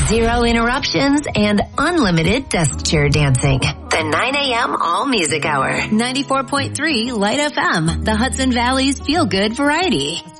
Zero interruptions and unlimited desk chair dancing. The 9 a.m. All Music Hour. 94.3 Light FM, the Hudson Valley's feel-good variety.